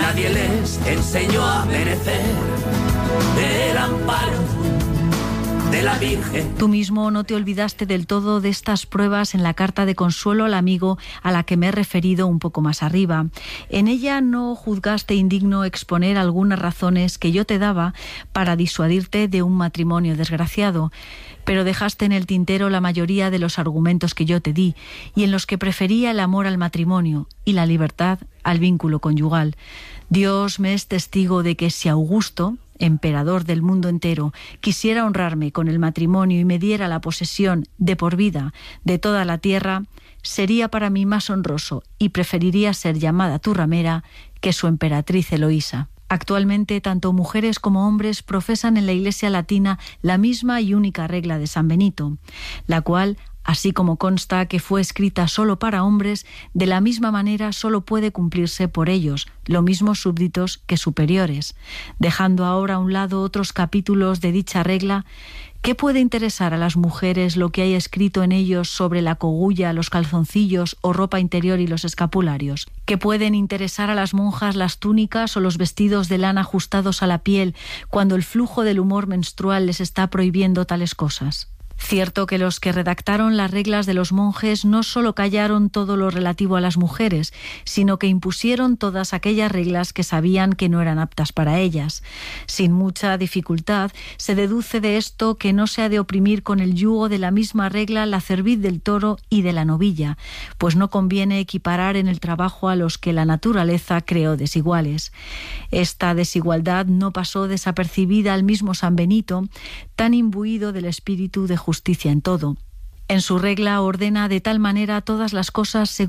nadie les enseñó a merecer el amparo de la Virgen. Tú mismo no te olvidaste del todo de estas pruebas en la carta de consuelo al amigo a la que me he referido un poco más arriba. En ella no juzgaste indigno exponer algunas razones que yo te daba para disuadirte de un matrimonio desgraciado, pero dejaste en el tintero la mayoría de los argumentos que yo te di y en los que prefería el amor al matrimonio y la libertad al vínculo conyugal. Dios me es testigo de que si Augusto, emperador del mundo entero, quisiera honrarme con el matrimonio y me diera la posesión de por vida de toda la tierra, sería para mí más honroso y preferiría ser llamada tu ramera que su emperatriz Eloísa. Actualmente, tanto mujeres como hombres profesan en la Iglesia latina la misma y única regla de San Benito, la cual, así como consta que fue escrita solo para hombres, de la misma manera solo puede cumplirse por ellos, lo mismo súbditos que superiores. Dejando ahora a un lado otros capítulos de dicha regla, ¿qué puede interesar a las mujeres lo que hay escrito en ellos sobre la cogulla, los calzoncillos o ropa interior y los escapularios? ¿Qué pueden interesar a las monjas las túnicas o los vestidos de lana ajustados a la piel cuando el flujo del humor menstrual les está prohibiendo tales cosas? Cierto que los que redactaron las reglas de los monjes no solo callaron todo lo relativo a las mujeres, sino que impusieron todas aquellas reglas que sabían que no eran aptas para ellas. Sin mucha dificultad, se deduce de esto que no se ha de oprimir con el yugo de la misma regla la cerviz del toro y de la novilla, pues no conviene equiparar en el trabajo a los que la naturaleza creó desiguales. Esta desigualdad no pasó desapercibida al mismo San Benito, tan imbuido del espíritu de justicia en todo. En su regla ordena de tal manera todas las cosas